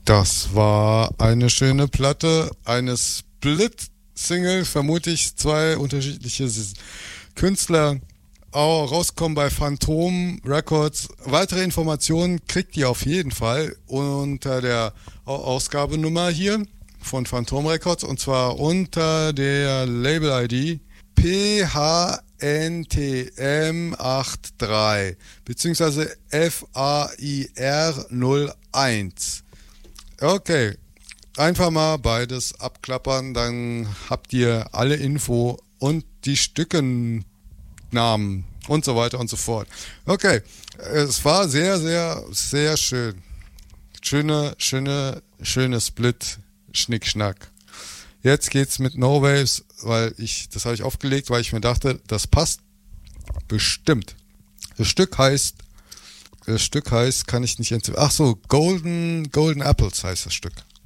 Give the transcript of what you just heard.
Das war eine schöne Platte, eine Split-Single, vermute ich, 2 unterschiedliche Künstler, auch rauskommen bei Phantom Records. Weitere Informationen kriegt ihr auf jeden Fall unter der Ausgabenummer hier von Phantom Records, und zwar unter der Label-ID PHNTM83 beziehungsweise FAIR01. Okay, einfach mal beides abklappern, dann habt ihr alle Info und die Stückennamen und so weiter und so fort. Okay, es war sehr, sehr, sehr schön. Schöne Split, Schnickschnack. Jetzt geht's mit No Waves, das habe ich aufgelegt, weil ich mir dachte, das passt bestimmt. Das Stück heißt, kann ich nicht entzünden. Ach so, Golden Apples heißt das Stück.